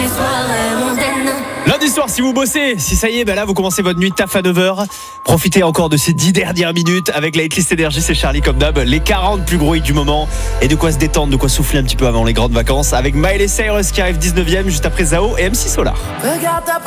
soirées mondaines. Lundi soir, si vous bossez, si ça y est, là vous commencez votre nuit de taf à 9h, profitez encore de ces 10 dernières minutes avec la hitlist énergie, c'est Charlie comme d'hab, les 40 plus gros hits du moment et de quoi se détendre, de quoi souffler un petit peu avant les grandes vacances avec Miley Cyrus qui arrive 19ème juste après Zao et MC Solar. Regarde ta